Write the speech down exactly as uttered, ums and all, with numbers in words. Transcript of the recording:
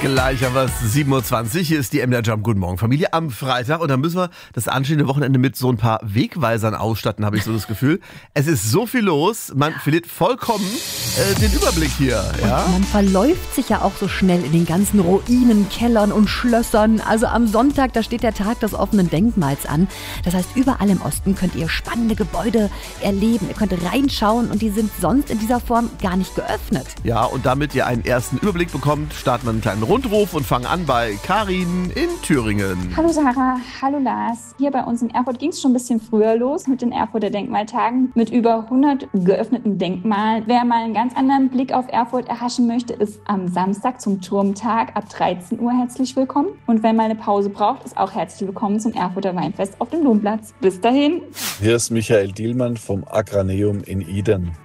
Gleich haben wir es, sieben Uhr zwanzig. Hier ist die M D R Jump. Guten Morgen, Familie, am Freitag. Und dann müssen wir das anstehende Wochenende mit so ein paar Wegweisern ausstatten, habe ich so das Gefühl. Es ist so viel los, man verliert vollkommen äh, den Überblick hier. Ja? Man verläuft sich ja auch so schnell in den ganzen Ruinen, Kellern und Schlössern. Also am Sonntag, da steht der Tag des offenen Denkmals an. Das heißt, überall im Osten könnt ihr spannende Gebäude erleben. Ihr könnt reinschauen und die sind sonst in dieser Form gar nicht geöffnet. Ja, und damit ihr einen ersten Überblick bekommt, starten wir einen kleinen Rundruf und fangen an bei Karin in Thüringen. Hallo Sarah, hallo Lars. Hier bei uns in Erfurt ging es schon ein bisschen früher los mit den Erfurter Denkmaltagen mit über hundert geöffneten Denkmalen. Wer mal einen ganz anderen Blick auf Erfurt erhaschen möchte, ist am Samstag zum Turmtag ab dreizehn Uhr herzlich willkommen. Und wer mal eine Pause braucht, ist auch herzlich willkommen zum Erfurter Weinfest auf dem Domplatz. Bis dahin. Hier ist Michael Dielmann vom Agraneum in Idern.